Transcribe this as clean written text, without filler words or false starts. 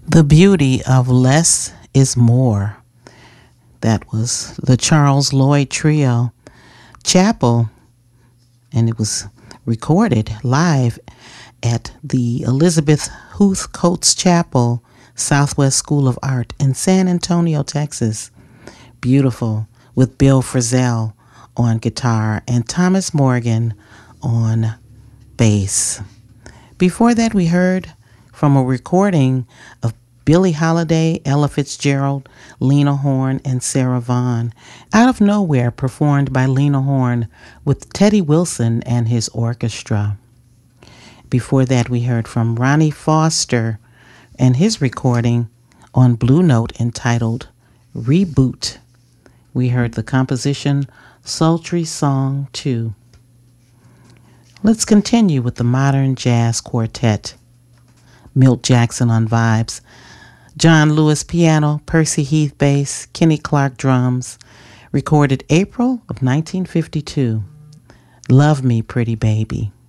The beauty of less is more. That was the Charles Lloyd Trio. Chapel, and it was recorded live at the Elizabeth Huth Coates Chapel, Southwest School of Art in San Antonio, Texas. Beautiful, with Bill Frisell on guitar and Thomas Morgan on bass. Before that, we heard from a recording of Billie Holiday, Ella Fitzgerald, Lena Horne, and Sarah Vaughan, Out of Nowhere, performed by Lena Horne with Teddy Wilson and his orchestra. Before that, we heard from Ronnie Foster and his recording on Blue Note entitled Reboot. We heard the composition Sultry Song 2. Let's continue with the Modern Jazz Quartet. Milt Jackson on vibes, John Lewis piano, Percy Heath bass, Kenny Clark drums, recorded April of 1952. Love Me, Pretty Baby.